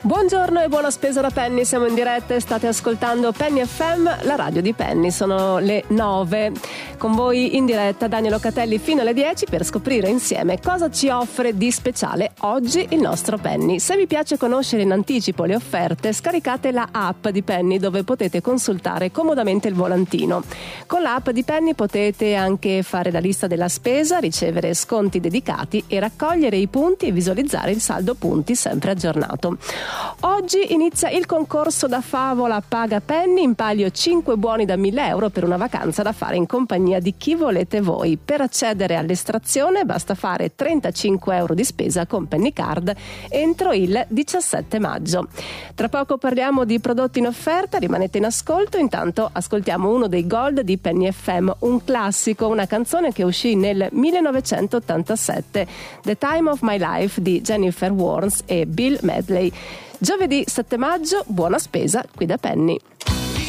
Buongiorno e buona spesa da Penny, siamo in diretta e state ascoltando Penny FM, la radio di Penny. Sono le 9, con voi in diretta Daniel Locatelli fino alle 10 per scoprire insieme cosa ci offre di speciale oggi il nostro Penny. Se vi piace conoscere in anticipo le offerte, scaricate la app di Penny dove potete consultare comodamente il volantino. Con l'app di Penny potete anche fare la lista della spesa, ricevere sconti dedicati e raccogliere i punti e visualizzare il saldo punti sempre aggiornato. Oggi inizia il concorso da favola Paga Penny, in palio 5 buoni da 1.000 euro per una vacanza da fare in compagnia di chi volete voi. Per accedere all'estrazione basta fare 35 euro di spesa con Penny Card entro il 17 maggio. Tra poco parliamo di prodotti in offerta, rimanete in ascolto, intanto ascoltiamo uno dei gold di Penny FM, un classico, una canzone che uscì nel 1987, The Time of My Life di Jennifer Warnes e Bill Medley. Giovedì 7 maggio, buona spesa qui da Penny.